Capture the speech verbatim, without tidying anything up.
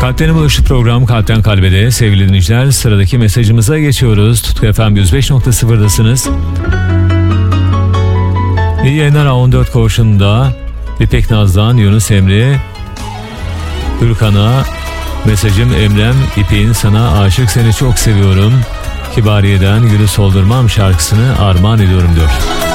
Kalplerin Buluşu program Kalpten Kalbe'de. Sevgili dinleyiciler, sıradaki mesajımıza geçiyoruz. Tutku F M yüz beş nokta sıfırdasınız. İyi yayınlar. A on dört koğuşunda İpek Naz'dan Yunus Emre Hürkan'a mesajım: Emrem, İpek'in sana aşık, seni çok seviyorum. Kibariye'den Gülü Soldurmam şarkısını armağan ediyorum diyor.